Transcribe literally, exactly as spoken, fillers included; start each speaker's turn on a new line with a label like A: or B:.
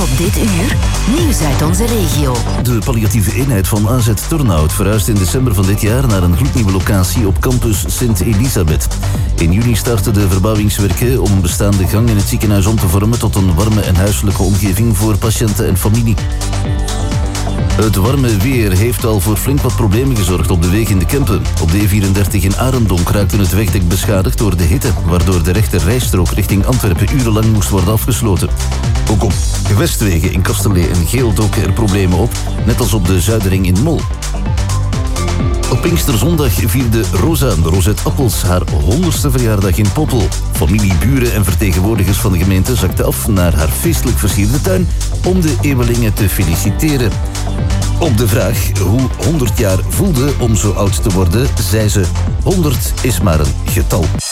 A: dit uur nieuws uit onze regio.
B: De palliatieve eenheid van A Z Turnhout verhuist in december van dit jaar naar een gloednieuwe locatie op campus Sint-Elisabeth. In juni starten de verbouwingswerken om een bestaande gang in het ziekenhuis om te vormen tot een warme en huiselijke omgeving voor patiënten en familie. Het warme weer heeft al voor flink wat problemen gezorgd op de weg in de Kempen. Op de E vierendertig in Arendonk raakte het wegdek beschadigd door de hitte, waardoor de rechter rijstrook richting Antwerpen urenlang moest worden afgesloten. Ook op gewestwegen in Kastelee en Geel doken er problemen op, net als op de Zuidering in Mol. Op Pinksterzondag vierde Rosa de Rosette Appels haar honderdste verjaardag in Poppel. Familie, buren en vertegenwoordigers van de gemeente zakten af naar haar feestelijk versierde tuin om de Emelingen te feliciteren. Op de vraag hoe honderd jaar voelde om zo oud te worden, zei ze: honderd is maar een getal.